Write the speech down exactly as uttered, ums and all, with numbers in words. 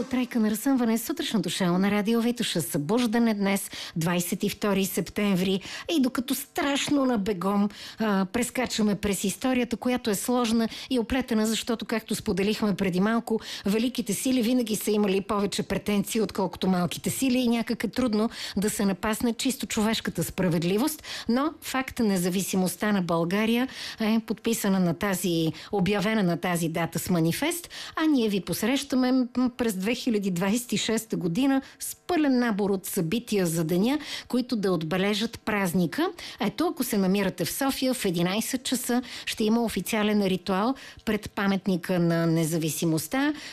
от Трайка на разсъмване, сутрешното шоу на Радио Витоша. Събуждане днес, двадесет и втори септември. И докато страшно на бегом а, прескачаме през историята, която е сложна и оплетена, защото, както споделихме преди малко, великите сили винаги са имали повече претенции, отколкото малките сили, и някак е трудно да се напасне чисто човешката справедливост. Но факт, независимостта на България е подписана на тази, обявена на тази дата с манифест, а ние ви посрещаме през две хиляди двадесет и шеста година с пълен набор от събития за деня, които да отбележат празника. Ето, ако се намирате в София, в единадесет часа ще има официален ритуал пред паметника на независимостта.